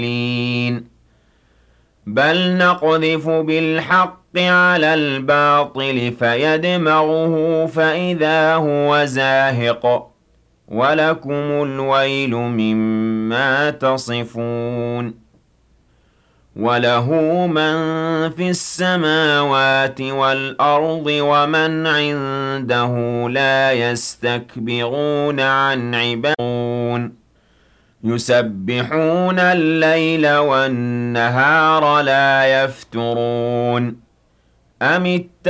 بل نقذف بالحق على الباطل فيدمغه فإذا هو زاهق ولكم الويل مما تصفون وله من في السماوات والأرض ومن عنده لا يستكبرون عن عبادته يسبحون الليل والنهار لا يفترون